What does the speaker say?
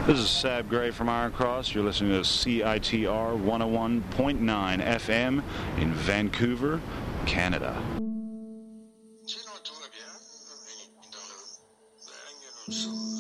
This is Sab Gray from Iron Cross. You're listening to CITR 101.9 FM in Vancouver, Canada. Sinon, tout va bien. Dans le règne, nous sommes